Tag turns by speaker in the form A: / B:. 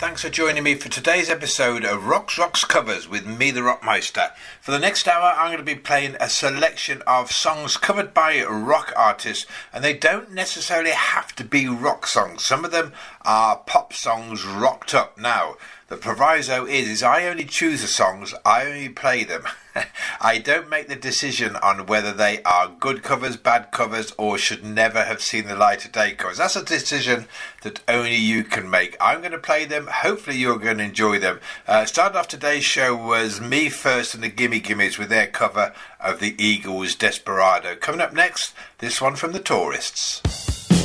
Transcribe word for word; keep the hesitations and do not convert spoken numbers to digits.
A: thanks for joining me for today's episode of Rocks Rocks Covers with me, the Rockmeister. For the next hour, I'm going to be playing a selection of songs covered by rock artists, and they don't necessarily have to be rock songs. Some of them are pop songs rocked up. Now, the proviso is, is I only choose the songs, I only play them. I don't make the decision on whether they are good covers, bad covers, or should never have seen the light of day covers. That's a decision that only you can make. I'm going to play them. Hopefully you're going to enjoy them. Uh, started off today's show was Me First and the Gimme Gimmes with their cover of the Eagles' Desperado. Coming up next, this one from the Tourists.